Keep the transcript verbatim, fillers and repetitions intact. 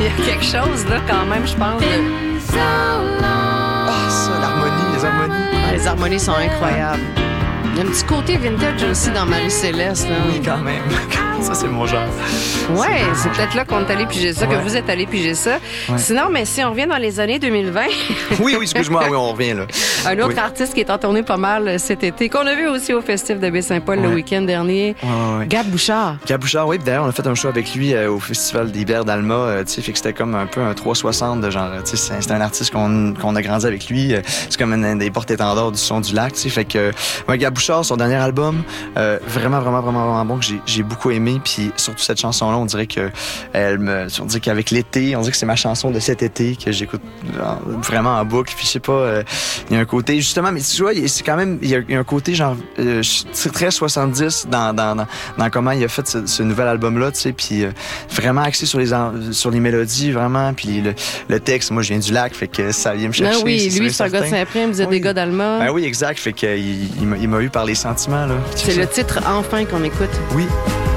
y a quelque chose, là, quand même, je pense. De... Ah, ça, l'harmonie, les harmonies. Ah, les harmonies sont incroyables. Il y a un petit côté vintage aussi dans Marie-Céleste. Là. Oui, quand même. Ça, c'est mon genre. Ouais, c'est peut-être là qu'on est allé piger ça, Ouais. que vous êtes allé piger ça. Ouais. Sinon, mais si on revient dans les années deux mille vingt... Oui, oui, excuse-moi, oui, on revient, là. Un autre Oui. artiste qui est en tournée pas mal cet été, qu'on a vu aussi au Festif de Baie-Saint-Paul Ouais. le week-end dernier. Ouais, ouais, ouais. Gab Bouchard. Gab Bouchard, oui, puis d'ailleurs, on a fait un show avec lui euh, au Festival des bières d'Alma, euh, tu sais, fait que c'était comme un peu un trois cent soixante de genre, tu sais, c'est, c'est un artiste qu'on, qu'on a grandi avec lui, euh, c'est comme un, un des porte-étendards du son du lac, tu sais, fait que, ouais, Gab Bouchard, son dernier album, euh, vraiment, vraiment, vraiment, vraiment bon, que j'ai, j'ai beaucoup aimé, puis surtout cette chanson-là, on dirait que, elle me, on dirait qu'avec l'été, on dirait que c'est ma chanson de cet été, que j'écoute genre, vraiment en boucle, puis je sais pas, euh, il y a un côté, justement, mais tu vois, c'est quand même, il y a, il y a un côté genre, euh, c'est très soixante-dix dans, dans, dans, dans comment il a fait ce, ce nouvel album-là, tu sais, puis euh, vraiment axé sur les, en, sur les mélodies, vraiment, puis le, le texte, moi, je viens du lac, fait que ça vient me chercher. Ah oui, c'est lui, sûr c'est un et gars de certain. Saint-Prime, vous êtes Oui. des gars d'Alma. Ben oui, exact, fait que il, il, m'a, il m'a eu par les sentiments, là. C'est le titre Enfin qu'on écoute. Oui.